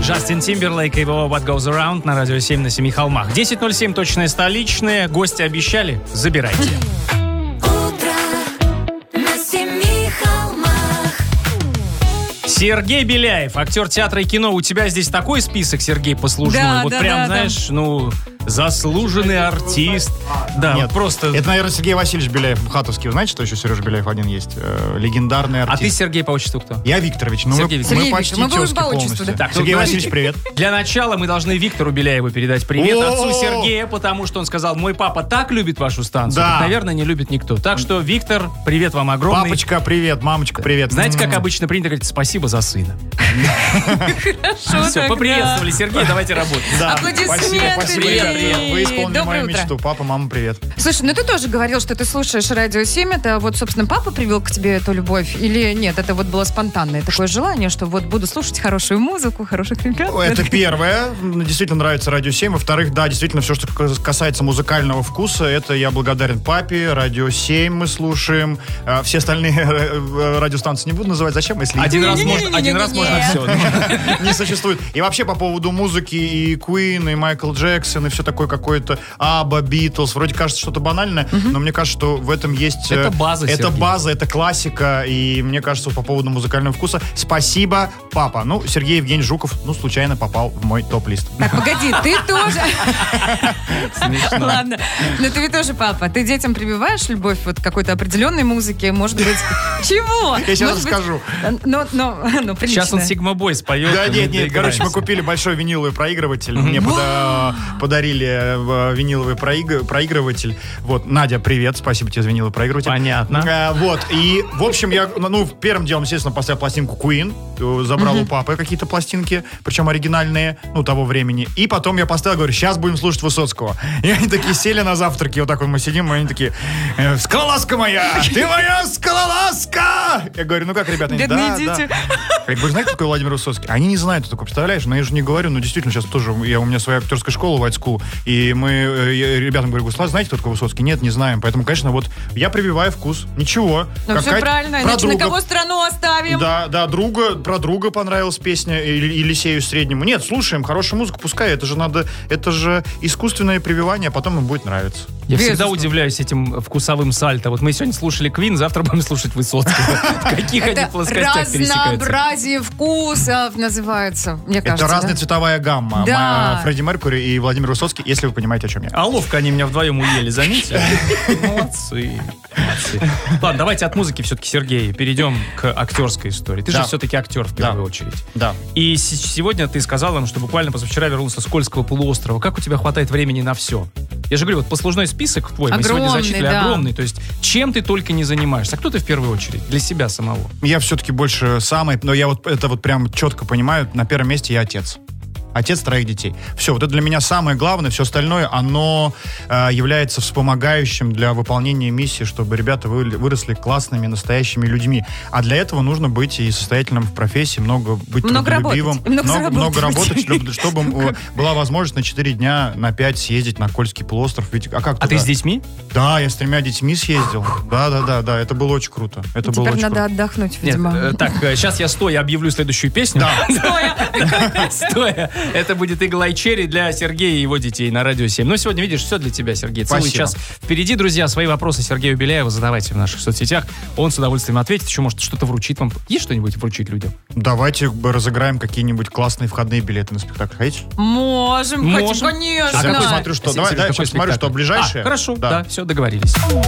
Джастин Тимберлейк и его What Goes Around на радио 7 на Семи холмах. 10:07, точное столичное. Гости обещали, забирайте. Сергей Беляев, актер театра и кино. У тебя здесь такой список, Сергей, послужной. Да, вот да, прям, да, знаешь, заслуженный артист. Да, Нет, просто... Это, наверное, Сергей Васильевич Беляев, Хатовский. Вы знаете, что еще Сережа Беляев один есть? Легендарный артист. А ты, Сергей, по отчеству кто? Я Викторович. Ну, Сергей мы Викторович. почти Мы будем тезки по отчеству, полностью. да. Так, Сергей ну, Васильевич, привет. Для начала мы должны Виктору Беляеву передать привет, О! отцу Сергея, потому что он сказал, мой папа так любит вашу станцию, Да. как, наверное, не любит никто. Так что, Виктор, привет вам огромный. Папочка, привет. Мамочка, привет. Знаете, как обычно принято говорить, спасибо за сына. Хорошо Все, поприветствовали Сергея, давайте работать. Да, Аплодисменты, спасибо. Привет. Вы исполнили Доброе мою утро. мечту. Папа, мама, привет. Слушай, ну ты тоже говорил, что ты слушаешь Радио 7. Это вот, собственно, папа привел к тебе эту любовь? Или нет, это вот было спонтанное такое желание, что вот буду слушать хорошую музыку, хороших ребят? Это первое. Действительно нравится Радио 7. Во-вторых, да, действительно, все, что касается музыкального вкуса, это я благодарен папе. Радио 7 мы слушаем. Все остальные радиостанции не буду называть. Зачем, если... Один раз можно все. Не существует. И вообще по поводу музыки и Queen, и Майкл Джексон, и все такое какое-то Абба, Битлз. Вроде кажется что-то банальное, но мне кажется, что в этом есть... Это база, Это Сергей. база, это классика. И мне кажется, по поводу музыкального вкуса спасибо, папа. Ну, Сергей Евгений Жуков, случайно попал в мой топ-лист. Так, погоди, ты тоже... Ладно, но ты ведь тоже папа. Ты детям прививаешь любовь вот к какой-то определенной музыке? Может быть... Чего? Я сейчас Может быть, расскажу. Ну, прилично. Сейчас он Сигма Бой споет. Да, и мы нет, доиграемся. короче, мы купили большой виниловый проигрыватель. Мне подарили виниловый проигрыватель. Вот, Надя, привет, спасибо тебе за виниловый проигрыватель. Понятно. Вот, и, в общем, я, первым делом, естественно, поставил пластинку Queen, забрал у папы какие-то пластинки, причем оригинальные, того времени. И потом я поставил, говорю, сейчас будем слушать Высоцкого. И они такие сели на завтраке, вот так вот мы сидим, и они такие, скалолазка моя, ты моя скалолазка! Я говорю, ну как, ребята? Они, Бедные да, дети. да. Я говорю, знаете, такой Владимир Высоцкий? Они не знают, кто такой, представляешь? Но я же не говорю, действительно, сейчас тоже, у меня своя актерская школа, White School, и я ребятам говорю, знаете, кто такой Высоцкий? Нет, не знаем. Поэтому, конечно, вот я прививаю вкус. Ничего. Ну, все правильно, иначе на кого страну оставим? Да, про друга понравилась песня, Елисею Среднему. Нет, слушаем хорошую музыку, пускай, это же искусственное прививание, а потом им будет нравиться. Я всегда удивляюсь этим вкусовым сальто. Вот мы сегодня слушали Queen, завтра будем слушать Высоцкого. В каких они плоскостях пересекаются? Разнообразие вкусов называется, мне кажется. Это разная цветовая гамма. Да. Фредди Меркьюри и Владимир Высоцкий, если вы понимаете, о чем я. А ловко они меня вдвоем уели, заметили? Молодцы. Ладно, давайте от музыки все-таки, Сергей, перейдем к актерской истории. Ты же все-таки актер в первую очередь. Да. И сегодня ты сказал нам, что буквально позавчера вернулся с Кольского полуострова. Как у тебя хватает времени на все? Я же говорю, вот послужной список твой, мы сегодня зачитали, огромный. То есть, чем ты только не занимаешься. А кто ты в первую очередь? Для себя самого. Я все-таки больше но я это прям четко понимаю, на первом месте я отец. Отец 3 детей. Все, вот это для меня самое главное. Все остальное, оно является вспомогающим для выполнения миссии, чтобы ребята выросли классными, настоящими людьми. А для этого нужно быть и состоятельным в профессии, быть трудолюбивым, много работать, чтобы была возможность на 4 дня, на 5 съездить на Кольский полуостров. А ты с детьми? Да, я с 3 детьми съездил. Да, это было очень круто. Теперь надо отдохнуть, видимо. Так, сейчас я стоя объявлю следующую песню. Стоя. Это будет Eagle Eye Cherry для Сергея и его детей на Радио 7. Ну, сегодня, видишь, все для тебя, Сергей. Целый час впереди, друзья. Свои вопросы Сергею Беляеву задавайте в наших соцсетях. Он с удовольствием ответит. Еще, может, что-то вручит вам. Есть что-нибудь вручить людям? Давайте разыграем какие-нибудь классные входные билеты на спектакль. Хотите? Можем, конечно. Сейчас я посмотрю, что. Давай, сейчас посмотрю, что ближайшее. Хорошо, да, все, договорились.